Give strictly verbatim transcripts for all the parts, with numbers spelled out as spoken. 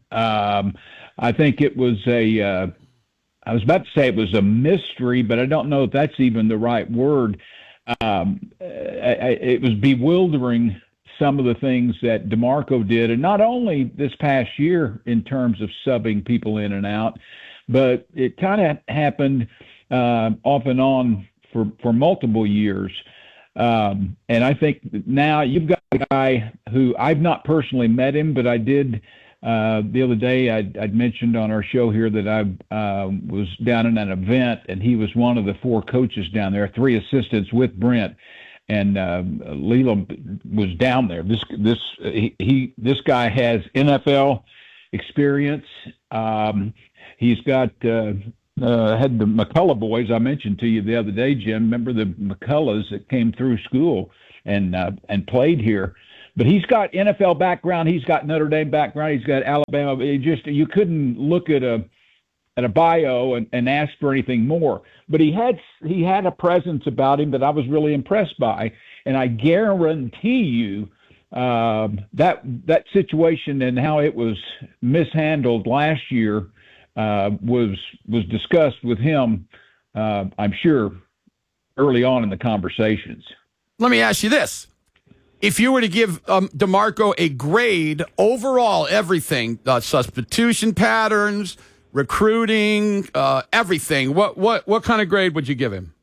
Um, I think it was a, uh, I was about to say it was a mystery, but I don't know if that's even the right word. Um, I, I, it was bewildering, some of the things that DeMarco did, and not only this past year in terms of subbing people in and out, but it kind of happened uh, off and on for, for multiple years. Um, and I think now you've got a guy who I've not personally met him, but I did uh, the other day. I'd, I'd mentioned on our show here that I uh, was down in an event, and he was one of the four coaches down there, three assistants with Brent. And uh, Leland was down there. This this he, he this guy has N F L experience. Um, he's got uh, uh, had the McCullough boys I mentioned to you the other day, Jim. Remember the McCulloughs that came through school and uh, and played here. But he's got N F L background. He's got Notre Dame background. He's got Alabama. It just you couldn't look at a at a bio and, and ask for anything more. But he had he had a presence about him that I was really impressed by, and I guarantee you uh, that that situation and how it was mishandled last year uh, was was discussed with him. Uh, I'm sure early on in the conversations. Let me ask you this: if you were to give um, DeMarco a grade overall, everything, uh, substitution patterns, recruiting, uh, everything, what what what kind of grade would you give him?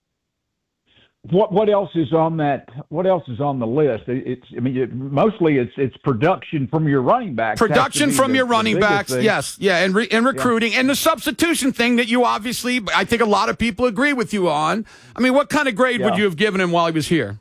What what else is on that? What else is on the list? It's I mean, it, mostly it's it's production from your running backs. Production from the, your running backs, thing. yes, yeah, and re, and recruiting yeah. and the substitution thing that you obviously, I think a lot of people agree with you on. I mean, what kind of grade yeah. would you have given him while he was here?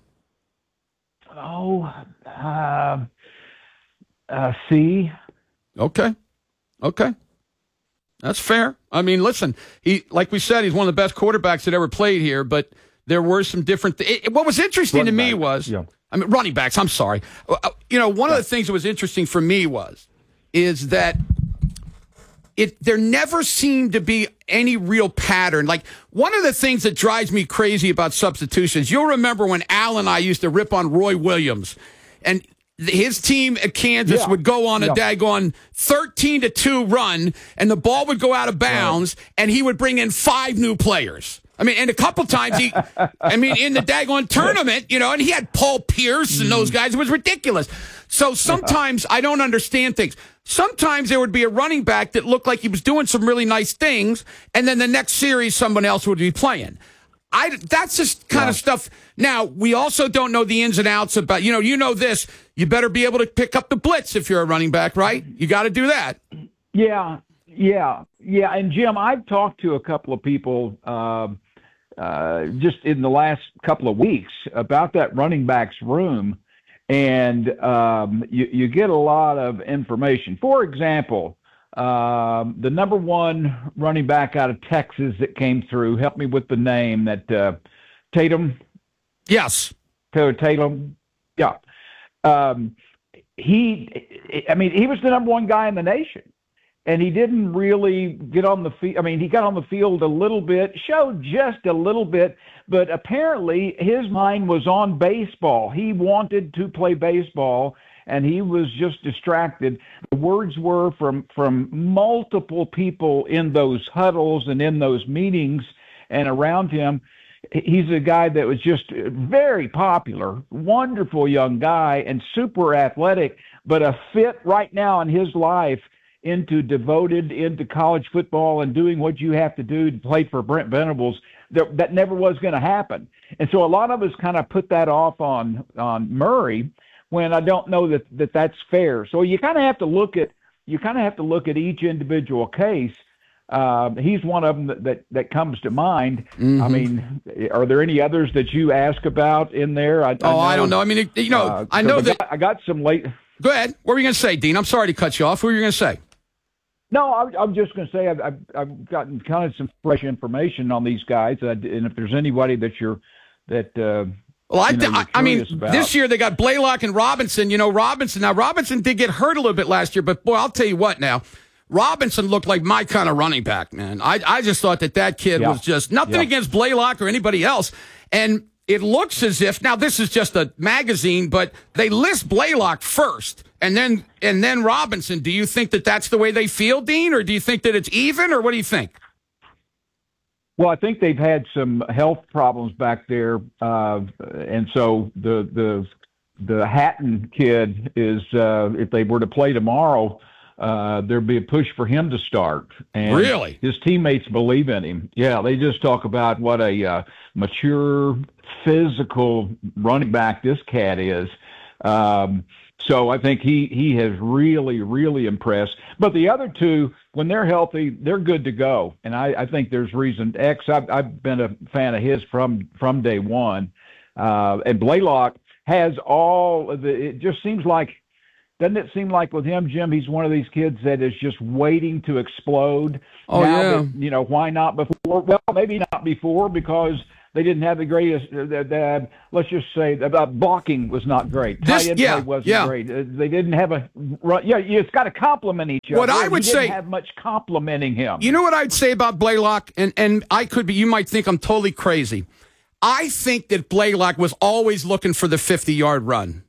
Oh, uh, uh, C. Okay, okay. That's fair. I mean, listen, he like we said, he's one of the best quarterbacks that ever played here, but there were some different th- what was interesting running to me backs. was yeah. I mean running backs, I'm sorry. You know, one yeah. of the things that was interesting for me was is that it there never seemed to be any real pattern. Like one of the things that drives me crazy about substitutions, you'll remember when Al and I used to rip on Roy Williams, and his team at Kansas yeah. would go on a yeah. daggone thirteen to two run, and the ball would go out of bounds, right. and he would bring in five new players. I mean, and a couple times he, I mean, in the daggone tournament, you know, and he had Paul Pierce and those guys. It was ridiculous. So sometimes I don't understand things. Sometimes there would be a running back that looked like he was doing some really nice things, and then the next series someone else would be playing. I, that's just kind yeah. of stuff. Now, we also don't know the ins and outs about, you know, you know this. You better be able to pick up the blitz if you're a running back, right? You got to do that. Yeah, yeah, yeah. And, Jim, I've talked to a couple of people uh, uh, just in the last couple of weeks about that running backs room, and um, you, you get a lot of information. For example, Um, the number one running back out of Texas that came through, help me with the name, that uh, Tatum? Yes. Tatum? Yeah. Um, he, I mean, he was the number one guy in the nation, and he didn't really get on the field. I mean, he got on the field a little bit, showed just a little bit, but apparently his mind was on baseball. He wanted to play baseball, and he was just distracted. The words were from, from multiple people in those huddles and in those meetings and around him. He's a guy that was just very popular, wonderful young guy, and super athletic, but a fit right now in his life into devoted into college football and doing what you have to do to play for Brent Venables. That, that never was going to happen. And so a lot of us kind of put that off on, on Murray, when I don't know that, that that's fair. So you kind of have to look at you kind of have to look at each individual case. Uh, he's one of them that, that, that comes to mind. Mm-hmm. I mean, are there any others that you ask about in there? I, oh, I, know, I don't know. I mean, you know, uh, I know that. I got, I got some late. Go ahead. What were you going to say, Dean? I'm sorry to cut you off. What were you going to say? No, I, I'm just going to say I've, I've, I've gotten kind of some fresh information on these guys, and if there's anybody that you're that. Uh, Well, I, you know, I, I mean, about. This year they got Blaylock and Robinson. You know, Robinson. Now, Robinson did get hurt a little bit last year, but, boy, I'll tell you what now. Robinson looked like my kind of running back, man. I, I just thought that that kid yeah. was just nothing yeah. against Blaylock or anybody else. And it looks as if, now this is just a magazine, but they list Blaylock first and then and then Robinson. Do you think that that's the way they feel, Dean, or do you think that it's even, or what do you think? Well, I think they've had some health problems back there, uh, and so the the the Hatton kid is, uh, if they were to play tomorrow, uh, there'd be a push for him to start. And really? His teammates believe in him. Yeah, they just talk about what a uh, mature, physical running back this cat is. Um, so I think he, he has really, really impressed. But the other two, when they're healthy, they're good to go. And I, I think there's reason. X, I've, I've been a fan of his from, from day one. Uh, and Blaylock has all of the, it just seems like, doesn't it seem like with him, Jim, he's one of these kids that is just waiting to explode. Oh, now yeah. That, you know, why not before? Well, maybe not before because they didn't have the greatest, uh, uh, let's just say, uh, blocking was not great. This, Tight end yeah, play wasn't yeah. great. Uh, they didn't have a, yeah, it's got to complement each other. What I would he didn't say, have much complimenting him. You know what I'd say about Blaylock, and, and I could be, you might think I'm totally crazy. I think that Blaylock was always looking for the fifty-yard run.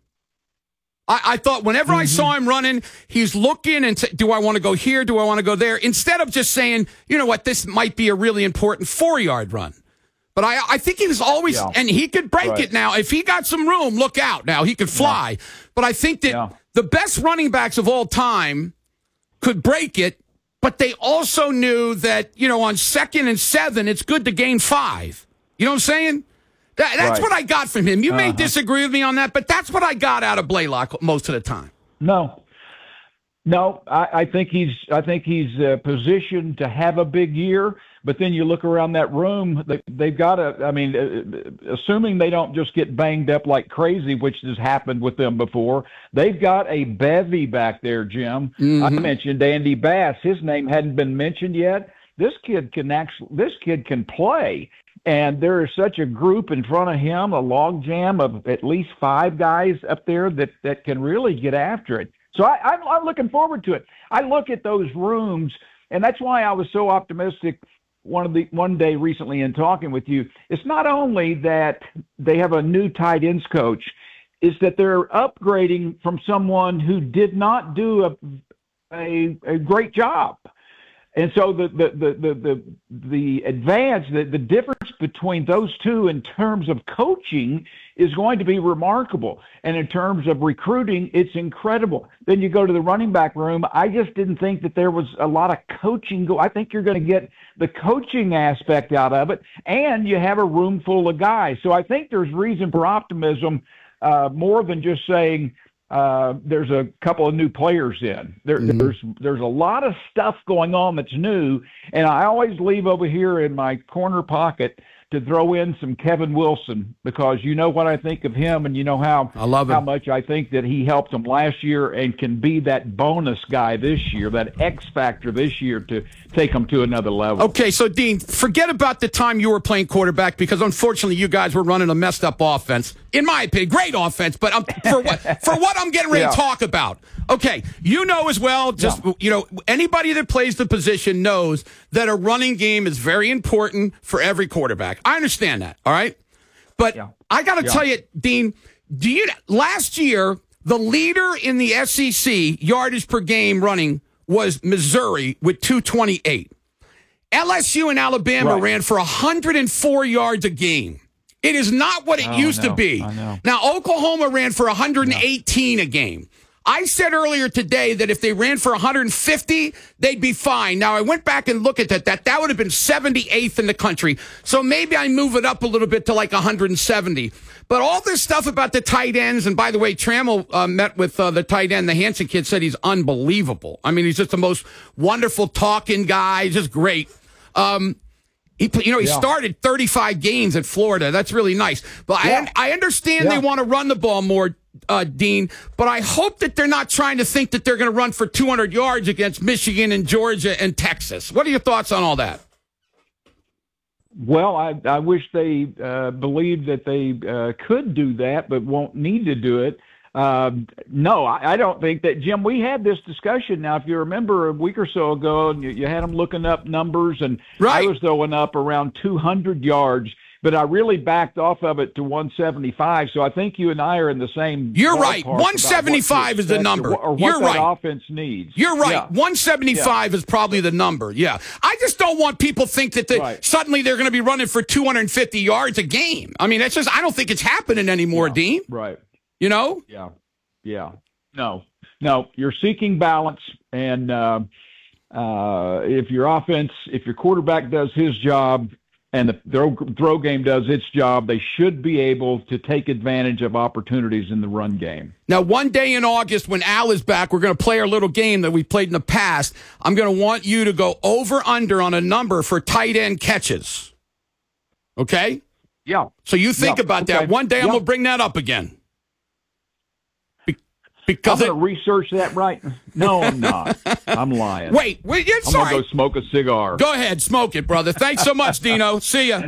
I, I thought whenever mm-hmm. I saw him running, he's looking and say, do I want to go here? Do I want to go there? Instead of just saying, you know what, this might be a really important four-yard run. But I, I think he was always, yeah. and he could break right. it now. If he got some room, look out now. He could fly. Yeah. But I think that yeah. the best running backs of all time could break it, but they also knew that, you know, on second and seven, it's good to gain five. You know what I'm saying? That, that's right. what I got from him. You uh-huh. may disagree with me on that, but that's what I got out of Blaylock most of the time. No. No, I, I think he's I think he's uh, positioned to have a big year. But then you look around that room, they, they've got to, I mean, uh, assuming they don't just get banged up like crazy, which has happened with them before, they've got a bevy back there, Jim. Mm-hmm. I mentioned Andy Bass. His name hadn't been mentioned yet. This kid can actually, this kid can play. And there is such a group in front of him, a logjam of at least five guys up there that, that can really get after it. So I, I'm, I'm looking forward to it. I look at those rooms, and that's why I was so optimistic one of the one day recently in talking with you. It's not only that they have a new tight ends coach, it's that they're upgrading from someone who did not do a a, a great job. And so the the the the the, the advance, the, the difference between those two in terms of coaching is going to be remarkable. And in terms of recruiting, it's incredible. Then you go to the running back room. I just didn't think that there was a lot of coaching. Go. I think you're going to get the coaching aspect out of it, and you have a room full of guys. So I think there's reason for optimism, uh, more than just saying, Uh, there's a couple of new players in there. Mm-hmm. There's, there's a lot of stuff going on that's new. And I always leave over here in my corner pocket to throw in some Kevin Wilson, because you know what I think of him, and you know how, I love how him. much I think that he helped them last year and can be that bonus guy this year, that X factor this year to take them to another level. Okay. So Dean, forget about the time you were playing quarterback, because unfortunately you guys were running a messed up offense. In my opinion, great offense, but um, for what for what I'm getting ready yeah. to talk about. Okay, you know as well, just yeah. you know, anybody that plays the position knows that a running game is very important for every quarterback. I understand that, all right? But yeah. I got to yeah. tell you, Dean, do you last year the leader in the S E C yardage per game running was Missouri with two twenty-eight. L S U and Alabama right. ran for one hundred four yards a game. It is not what it oh, used to be. Now, Oklahoma ran for one hundred eighteen yeah. a game. I said earlier today that if they ran for one hundred fifty, they'd be fine. Now, I went back and looked at that. That, that would have been seventy-eighth in the country. So maybe I move it up a little bit to like one hundred seventy. But all this stuff about the tight ends, and by the way, Trammell uh, met with uh, the tight end, the Hansen kid, said he's unbelievable. I mean, he's just the most wonderful talking guy, just great. Um, He, you know, he yeah. started thirty-five games at Florida. That's really nice. But yeah. I, I understand yeah. they want to run the ball more, uh, Dean, but I hope that they're not trying to think that they're going to run for two hundred yards against Michigan and Georgia and Texas. What are your thoughts on all that? Well, I, I wish they uh, believed that they uh, could do that, but won't need to do it. Uh, no, I, I don't think that, Jim, we had this discussion. Now, if you remember a week or so ago, and you, you had them looking up numbers, and right. I was throwing up around two hundred yards but I really backed off of it to one seventy-five. So I think you and I are in the same. You're right. one seventy-five is the number. Or, or what You're that right. offense needs. You're right. Yeah. one seventy-five yeah. is probably the number. Yeah. I just don't want people to think that they, right. suddenly they're going to be running for two hundred fifty yards a game. I mean, that's just, I don't think it's happening anymore, yeah. Dean. Right. You know? Yeah. Yeah. No. No. You're seeking balance, and uh, uh, if your offense, if your quarterback does his job, and the throw, throw game does its job, they should be able to take advantage of opportunities in the run game. Now, one day in August when Al is back, we're going to play our little game that we played in the past. I'm going to want you to go over-under on a number for tight end catches. Okay? Yeah. So you think yeah. about okay. that. One day yeah. I'm going to bring that up again. Be- because I'm going to research that right. No, I'm not. I'm lying. Wait, wait yeah, I'm sorry. going to go smoke a cigar. Go ahead, smoke it, brother. Thanks so much, Dino. See ya.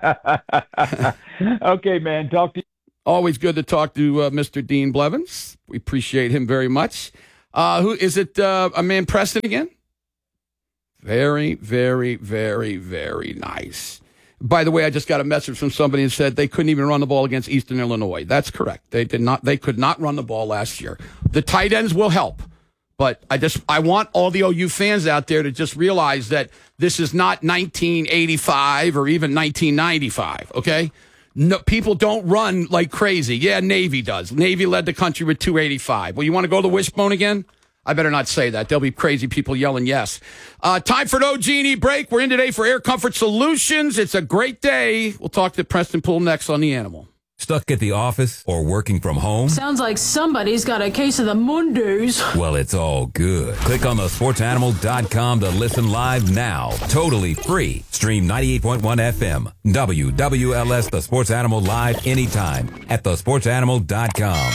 Okay, man. Talk to you. Always good to talk to uh, Mister Dean Blevins. We appreciate him very much. Uh, who is it? Uh, a man Preston again? Very, very, very, very nice. By the way, I just got a message from somebody and said they couldn't even run the ball against Eastern Illinois. That's correct. They did not. They could not run the ball last year. The tight ends will help, but I just I want all the O U fans out there to just realize that this is not nineteen eighty-five or even nineteen ninety-five. Okay, no, people don't run like crazy. Yeah, Navy does. Navy led the country with two eighty-five. Well, you want to go to the wishbone again? I better not say that. There'll be crazy people yelling yes. Uh, time for an O G and E break. We're in today for Air Comfort Solutions. It's a great day. We'll talk to Preston Poole next on The Animal. Stuck at the office or working from home? Sounds like somebody's got a case of the Mondays. Well, it's all good. Click on the sports animal dot com to listen live now. Totally free. Stream ninety-eight point one F M. W W L S The Sports Animal live anytime at the sports animal dot com.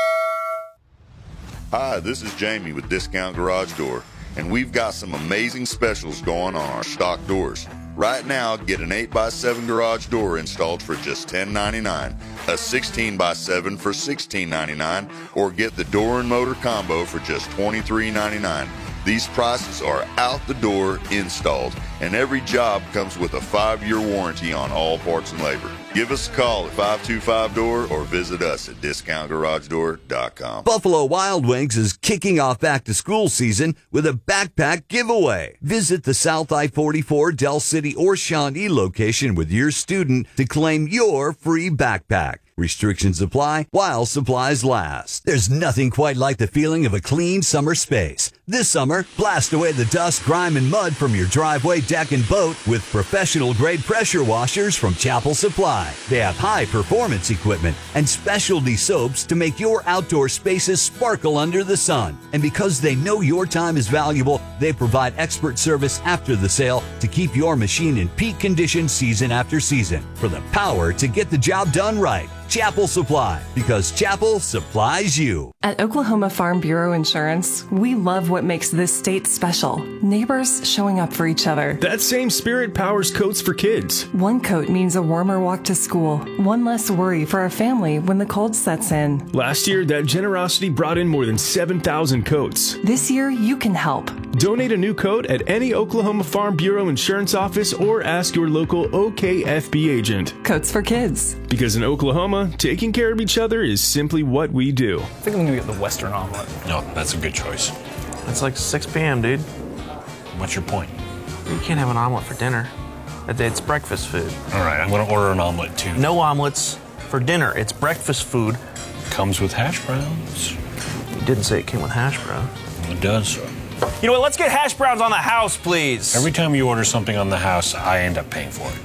Hi, this is Jamie with Discount Garage Door, and we've got some amazing specials going on our stock doors. Right now, get an eight by seven garage door installed for just ten ninety-nine, a sixteen by seven for sixteen ninety-nine, or get the door and motor combo for just twenty-three ninety-nine. These prices are out the door installed, and every job comes with a five-year warranty on all parts and labor. Give us a call at five two five door or visit us at discount garage door dot com. Buffalo Wild Wings is kicking off back-to-school season with a backpack giveaway. Visit the South I forty-four Del City or Shawnee location with your student to claim your free backpack. Restrictions apply while supplies last. There's nothing quite like the feeling of a clean summer space. This summer, blast away the dust, grime, and mud from your driveway, deck, and boat with professional-grade pressure washers from Chapel Supply. They have high-performance equipment and specialty soaps to make your outdoor spaces sparkle under the sun. And because they know your time is valuable, they provide expert service after the sale to keep your machine in peak condition season after season. For the power to get the job done right. Chapel Supply, because Chapel supplies you. At Oklahoma Farm Bureau Insurance, we love what makes this state special. Neighbors showing up for each other. That same spirit powers coats for kids. One coat means a warmer walk to school, one less worry for our family when the cold sets in. Last year, that generosity brought in more than seven thousand coats. This year, you can help. Donate a new coat at any Oklahoma Farm Bureau Insurance office or ask your local O K F B agent. Coats for kids. Because in Oklahoma, taking care of each other is simply what we do. I think I'm gonna get the Western omelet. No, that's a good choice. It's like six p.m., dude. What's your point? You can't have an omelet for dinner. It's breakfast food. All right, I'm gonna order an omelet too. No omelets for dinner. It's breakfast food. Comes with hash browns. You didn't say it came with hash browns. It does. You know what? Let's get hash browns on the house, please. Every time you order something on the house, I end up paying for it.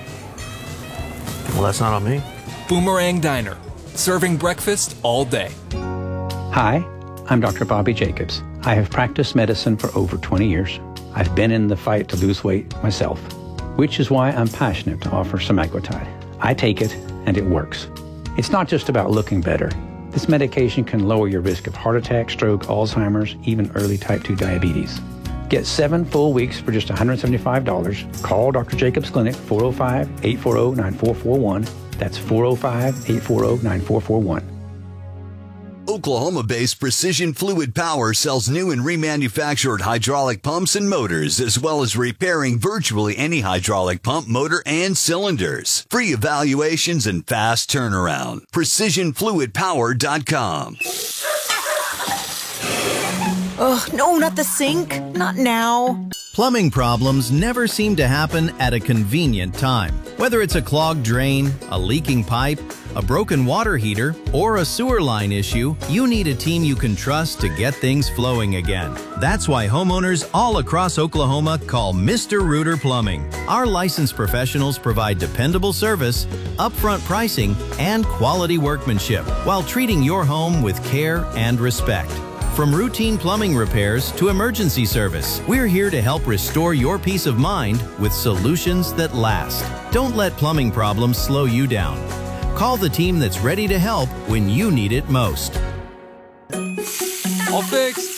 Well, that's not on me. Boomerang Diner, serving breakfast all day. Hi, I'm Doctor Bobby Jacobs. I have practiced medicine for over twenty years. I've been in the fight to lose weight myself, which is why I'm passionate to offer semaglutide. I take it, and it works. It's not just about looking better. This medication can lower your risk of heart attack, stroke, Alzheimer's, even early type two diabetes. Get seven full weeks for just one hundred seventy-five dollars. Call Doctor Jacobs Clinic, four oh five, eight four oh, nine four four one. That's four oh five, eight four oh, nine four four one. Oklahoma-based Precision Fluid Power sells new and remanufactured hydraulic pumps and motors, as well as repairing virtually any hydraulic pump, motor, and cylinders. Free evaluations and fast turnaround. precision fluid power dot com. Ugh, no, not the sink. Not now. Plumbing problems never seem to happen at a convenient time. Whether it's a clogged drain, a leaking pipe, a broken water heater, or a sewer line issue, you need a team you can trust to get things flowing again. That's why homeowners all across Oklahoma call Mister Rooter Plumbing. Our licensed professionals provide dependable service, upfront pricing, and quality workmanship while treating your home with care and respect. From routine plumbing repairs to emergency service, we're here to help restore your peace of mind with solutions that last. Don't let plumbing problems slow you down. Call the team that's ready to help when you need it most. All fixed.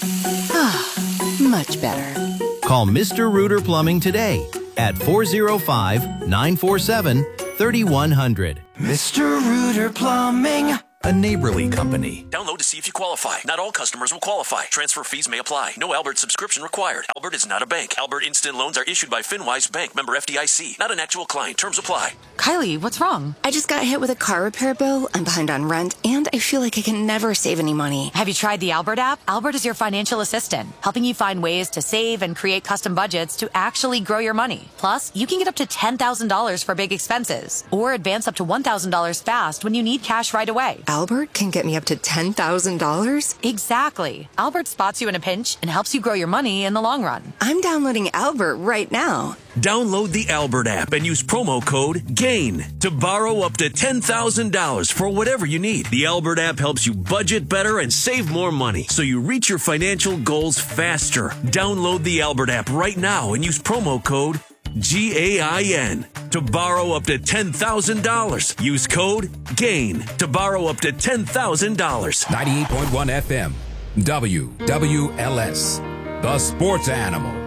Much better. Call Mister Rooter Plumbing today at four oh five, nine four seven, three one zero zero. Mister Rooter Plumbing. A neighborly company. Download to see if you qualify. Not all customers will qualify. Transfer fees may apply. No Albert subscription required. Albert is not a bank. Albert Instant Loans are issued by FinWise Bank, member F D I C. Not an actual client. Terms apply. Kylie, what's wrong? I just got hit with a car repair bill. I'm behind on rent, and I feel like I can never save any money. Have you tried the Albert app? Albert is your financial assistant, helping you find ways to save and create custom budgets to actually grow your money. Plus, you can get up to ten thousand dollars for big expenses, or advance up to one thousand dollars fast when you need cash right away. Albert can get me up to ten thousand dollars? Exactly. Albert spots you in a pinch and helps you grow your money in the long run. I'm downloading Albert right now. Download the Albert app and use promo code GAIN to borrow up to ten thousand dollars for whatever you need. The Albert app helps you budget better and save more money so you reach your financial goals faster. Download the Albert app right now and use promo code G A I N to borrow up to ten thousand dollars. Use code GAIN to borrow up to ten thousand dollars. ninety-eight point one F M, W W L S, the Sports Animal.